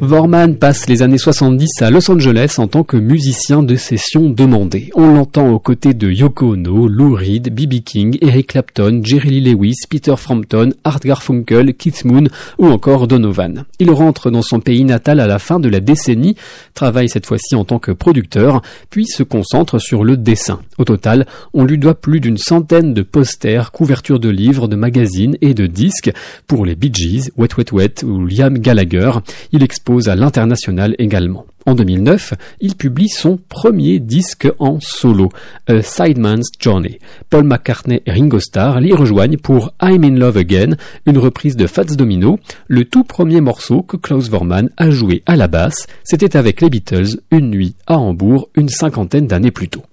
Vorman passe les années 70 à Los Angeles en tant que musicien de session demandé. On l'entend aux côtés de Yoko Ono, Lou Reed, B.B. King, Eric Clapton, Jerry Lee Lewis, Peter Frampton, Art Garfunkel, Keith Moon ou encore Donovan. Il rentre dans son pays natal à la fin de la décennie, travaille cette fois-ci en tant que producteur, puis se concentre sur le dessin. Au total, on lui doit plus d'une centaine de posters, couvertures de livres, de magazines et de disques pour les Bee Gees, Wet Wet Wet ou Liam Gallagher. Il expose à l'international également. En 2009, il publie son premier disque en solo, A Sideman's Journey. Paul McCartney et Ringo Starr l'y rejoignent pour I'm in Love Again, une reprise de Fats Domino, le tout premier morceau que Klaus Voormann a joué à la basse. C'était avec les Beatles, une nuit à Hambourg, une cinquantaine d'années plus tôt.